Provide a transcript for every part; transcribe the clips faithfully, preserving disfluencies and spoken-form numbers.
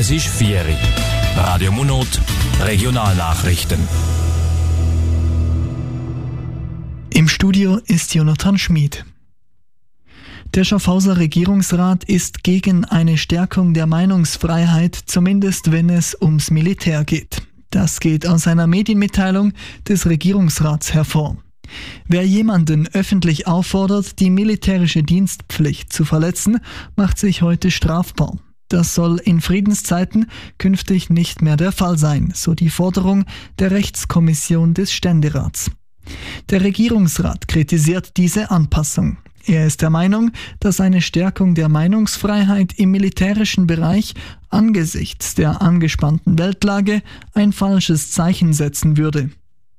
Es ist vier Uhr. Radio Munot, Regionalnachrichten. Im Studio ist Jonathan Schmid. Der Schaffhauser Regierungsrat ist gegen eine Stärkung der Meinungsfreiheit, zumindest wenn es ums Militär geht. Das geht aus einer Medienmitteilung des Regierungsrats hervor. Wer jemanden öffentlich auffordert, die militärische Dienstpflicht zu verletzen, macht sich heute strafbar. Das soll in Friedenszeiten künftig nicht mehr der Fall sein, so die Forderung der Rechtskommission des Ständerats. Der Regierungsrat kritisiert diese Anpassung. Er ist der Meinung, dass eine Stärkung der Meinungsfreiheit im militärischen Bereich angesichts der angespannten Weltlage ein falsches Zeichen setzen würde.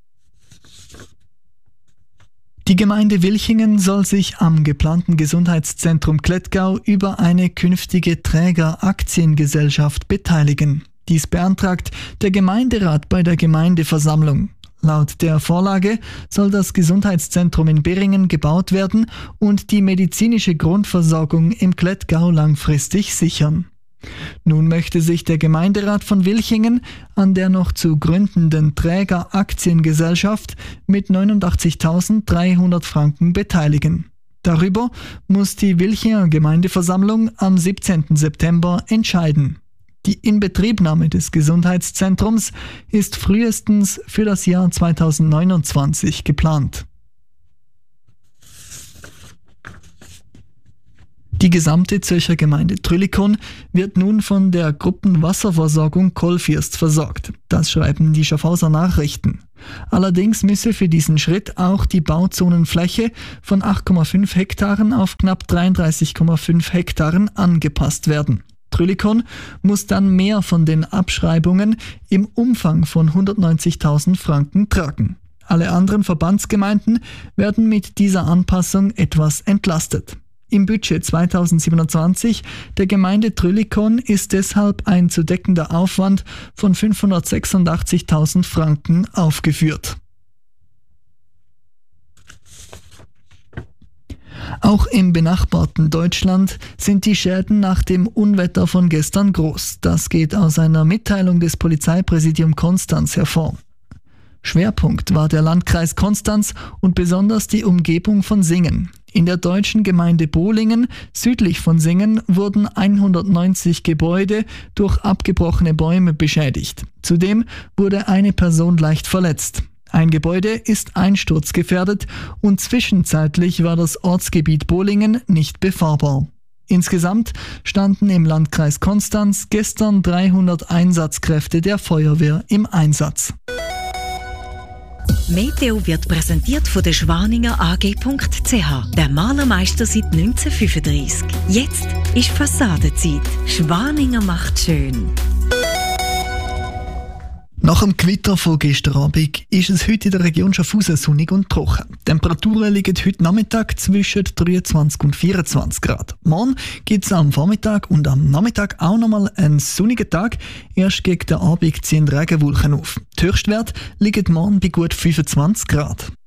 Die Gemeinde Wilchingen soll sich am geplanten Gesundheitszentrum Klettgau über eine künftige Trägeraktiengesellschaft beteiligen. Dies beantragt der Gemeinderat bei der Gemeindeversammlung. Laut der Vorlage soll das Gesundheitszentrum in Beringen gebaut werden und die medizinische Grundversorgung im Klettgau langfristig sichern. Nun möchte sich der Gemeinderat von Wilchingen an der noch zu gründenden Trägeraktiengesellschaft mit neunundachtzigtausenddreihundert Franken beteiligen. Darüber muss die Wilchinger Gemeindeversammlung am siebzehnten September entscheiden. Die Inbetriebnahme des Gesundheitszentrums ist frühestens für das Jahr zweitausendneunundzwanzig geplant. Die gesamte Zürcher Gemeinde Trülikon wird nun von der Gruppenwasserversorgung Kolfirst versorgt. Das schreiben die Schaffhauser Nachrichten. Allerdings müsse für diesen Schritt auch die Bauzonenfläche von acht Komma fünf Hektaren auf knapp dreiunddreißig Komma fünf Hektaren angepasst werden. Trülikon muss dann mehr von den Abschreibungen im Umfang von hundertneunzigtausend Franken tragen. Alle anderen Verbandsgemeinden werden mit dieser Anpassung etwas entlastet. Im Budget zweitausendsiebenundzwanzig der Gemeinde Trülikon ist deshalb ein zu deckender Aufwand von fünfhundertsechsundachtzigtausend Franken aufgeführt. Auch im benachbarten Deutschland sind die Schäden nach dem Unwetter von gestern groß. Das geht aus einer Mitteilung des Polizeipräsidium Konstanz hervor. Schwerpunkt war der Landkreis Konstanz und besonders die Umgebung von Singen. In der deutschen Gemeinde Bolingen, südlich von Singen, wurden hundertneunzig Gebäude durch abgebrochene Bäume beschädigt. Zudem wurde eine Person leicht verletzt. Ein Gebäude ist einsturzgefährdet und zwischenzeitlich war das Ortsgebiet Bolingen nicht befahrbar. Insgesamt standen im Landkreis Konstanz gestern dreihundert Einsatzkräfte der Feuerwehr im Einsatz. Meteo wird präsentiert von der Schwaninger A G punkt c h, der Malermeister seit neunzehnhundertfünfunddreissig. Jetzt ist Fassadenzeit. Schwaninger macht schön. Nach dem Gewitter von gestern Abend ist es heute in der Region Schaffhausen sonnig und trocken. Die Temperaturen liegen heute Nachmittag zwischen dreiundzwanzig und vierundzwanzig Grad. Morgen gibt es am Vormittag und am Nachmittag auch nochmal einen sonnigen Tag. Erst gegen den Abend ziehen Regenwolken auf. Die Höchstwerte liegen morgen bei gut fünfundzwanzig Grad.